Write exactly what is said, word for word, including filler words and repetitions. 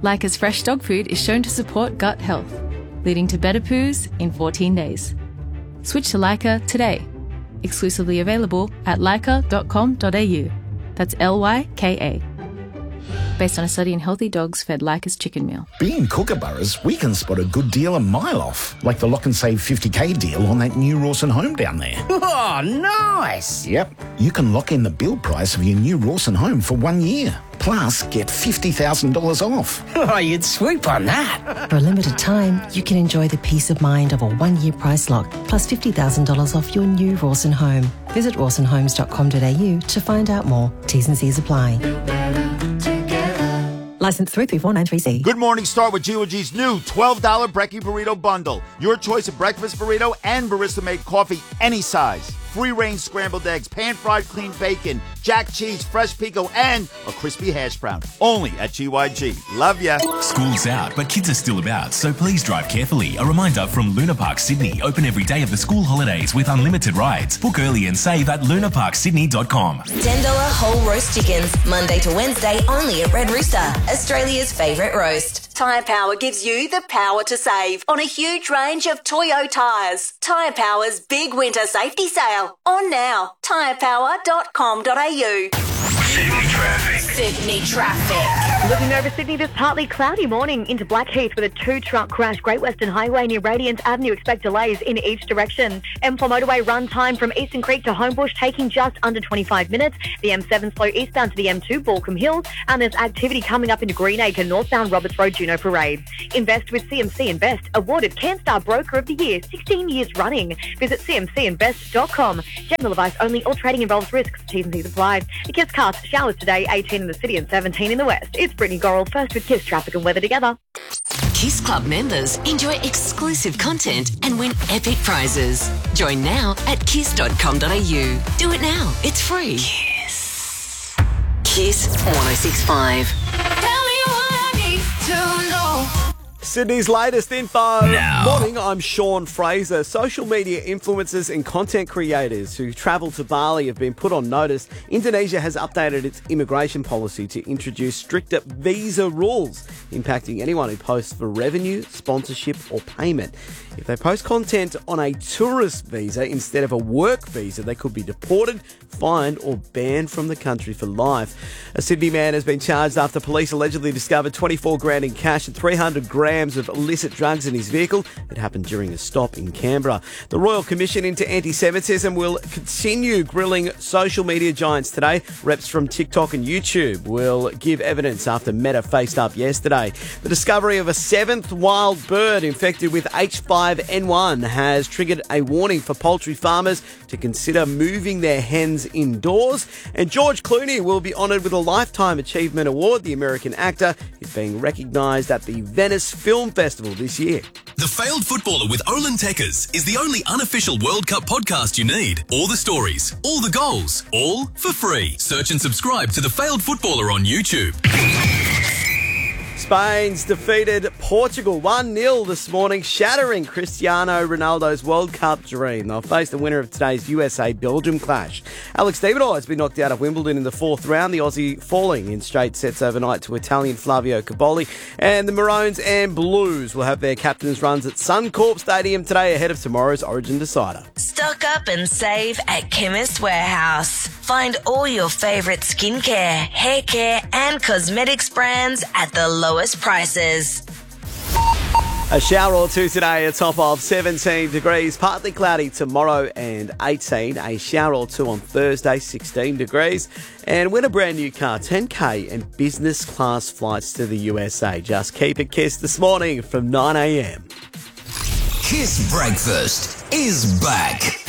Leica's fresh dog food is shown to support gut health, leading to better poos in fourteen days. Switch to Leica today. Exclusively available at leica dot com dot a u. That's L Y K A. Based on a study in healthy dogs fed Leica's chicken meal. Being Kookaburras, we can spot a good deal a mile off, like the lock and save fifty K deal on that new Rawson home down there. Oh, nice! Yep, you can lock in the build price of your new Rawson home for one year. Plus, get fifty thousand dollars off. Oh, you'd swoop on that. For a limited time, you can enjoy the peace of mind of a one-year price lock, plus fifty thousand dollars off your new Rawson home. Visit rawson homes dot com dot a u to find out more. T's and C's apply. Licence three three four nine three C. Good morning, start with G O G's new twelve dollars Brekkie Burrito Bundle. Your choice of breakfast burrito and barista-made coffee, any size. Free-range scrambled eggs, pan-fried clean bacon, jack cheese, fresh pico, and a crispy hash brown. Only at G Y G. Love ya. School's out, but kids are still about, so please drive carefully. A reminder from Luna Park Sydney. Open every day of the school holidays with unlimited rides. Book early and save at luna park sydney dot com. ten dollars whole roast chickens, Monday to Wednesday, only at Red Rooster, Australia's favourite roast. Tyre Power gives you the power to save on a huge range of Toyo tyres. Tyre Power's big winter safety sale. On now. tyre power dot com dot a u. Sydney traffic. Sydney traffic. Looking over Sydney this partly cloudy morning into Blackheath with a two-truck crash. Great Western Highway near Radiant Avenue. Expect delays in each direction. M four motorway run time from Eastern Creek to Homebush taking just under twenty-five minutes. The M seven slow eastbound to the M two Balcombe Hills. And there's activity coming up into Greenacre, northbound Roberts Road, Juno Parade. Invest with C M C Invest. Awarded CanStar Broker of the Year, sixteen years running. Visit c m c invest dot com. General advice only. All trading involves risks. T's and C's applied. The Kiss Cast showers today, eighteen in the city and seventeen in the west. It's Brittany Gorrell, first with Kiss traffic and weather together. Kiss Club members enjoy exclusive content and win epic prizes. Join now at kiss dot com dot a u. Do it now. It's free. Kiss. Kiss one oh six point five. Tell me what I need to know. Sydney's latest info. Now. Morning, I'm Sean Fraser. Social media influencers and content creators who travel to Bali have been put on notice. Indonesia has updated its immigration policy to introduce stricter visa rules, impacting anyone who posts for revenue, sponsorship or payment. If they post content on a tourist visa instead of a work visa, they could be deported, fined or banned from the country for life. A Sydney man has been charged after police allegedly discovered twenty-four grand in cash and three hundred grams of illicit drugs in his vehicle. It happened during a stop in Canberra. The Royal Commission into Anti-Semitism will continue grilling social media giants today. Reps from TikTok and YouTube will give evidence after Meta faced up yesterday. The discovery of a seventh wild bird infected with H five N one has triggered a warning for poultry farmers to consider moving their hens indoors. And George Clooney will be honoured with a Lifetime Achievement Award. The American actor is being recognised at the Venice Film Festival this year. The Failed Footballer with Olin Tekkers is the only unofficial World Cup podcast you need. All the stories, all the goals, all for free. Search and subscribe to The Failed Footballer on YouTube. Spain's defeated Portugal one nil this morning, shattering Cristiano Ronaldo's World Cup dream. They'll face the winner of today's U S A-Belgium clash. Alex de Minaur has been knocked out of Wimbledon in the fourth round, the Aussie falling in straight sets overnight to Italian Flavio Cobolli. And the Maroons and Blues will have their captain's runs at Suncorp Stadium today ahead of tomorrow's Origin Decider. Stock up and save at Chemist Warehouse. Find all your favourite skincare, hair care and cosmetics brands at the lowest prices. A shower or two today, a top of seventeen degrees, partly cloudy tomorrow and eighteen. A shower or two on Thursday, sixteen degrees. And win a brand new car, ten K and business class flights to the U S A. Just keep it Kiss this morning from nine a.m. Kiss Breakfast is back.